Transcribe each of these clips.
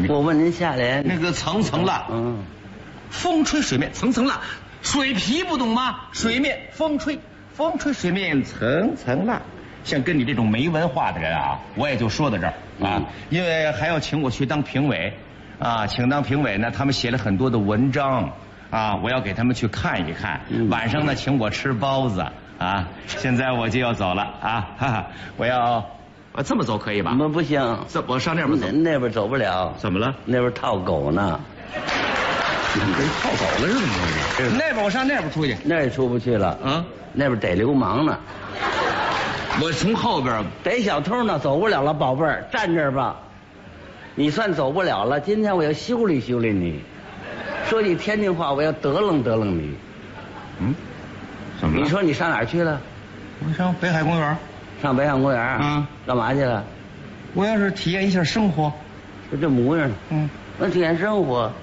面。 我问您下联， 那个层层浪，风吹水面层层浪，水皮不懂吗？水面风吹水面层层浪。像跟你这种没文化的人啊，我也就说到这儿啊，因为还要请我去当评委啊，请当评委呢，他们写了很多的文章啊，我要给他们去看一看。晚上呢，请我吃包子啊。现在我就要走了啊，哈哈，我这么走可以吧？ 不行， 我上那边走， 那边走不了。 怎么了？ 那边套狗呢。 你跟套狗了是怎么回事？那边我上那边出去， 那也出不去了啊，那边逮流氓呢。 我从后边逮小偷呢，走不了了，宝贝儿，站这儿吧。你算走不了了，今天我要修理修理你。说句天津话，我要得楞得楞你。 怎么了？ 你说你上哪儿去了？ 我上北海公园。 上北海公园？干嘛去了？ 我要是体验一下生活。 就这模样。那体验生活。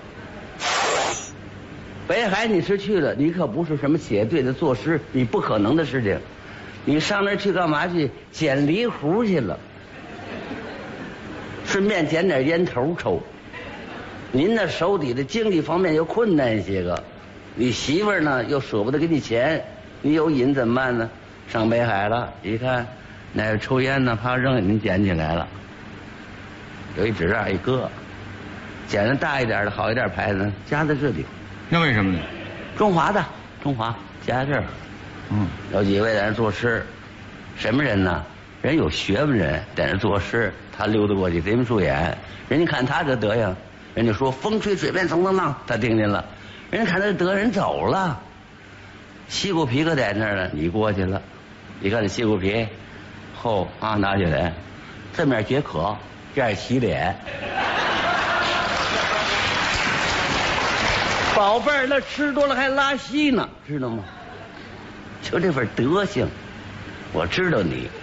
北海你是去了，你可不是什么写对的作诗，你不可能的事情。你上那儿去干嘛去？捡梨核去了，顺便捡点烟头抽。您那手底的经济方面又困难一些个，你媳妇儿呢又舍不得给你钱，你有瘾怎么办呢？上北海了，一看哪个抽烟呢，啪扔给您捡起来了，有一纸袋一搁，捡的大一点的好一点牌子呢，夹在这里。 那为什么呢？ 中华的，中华夹这儿。有几位在那作诗，什么人呢？人有学问人在那作诗，他溜达过去贼眉鼠眼，人家看他这德行，人家说风吹水面层层浪，他听见了，人家看他这德人走了，西瓜皮搁在那儿呢，你过去了，你看这西瓜皮后拿起来，这面解渴，这样洗脸。宝贝儿，那吃多了还拉稀呢，知道吗？就这份德行，我知道你，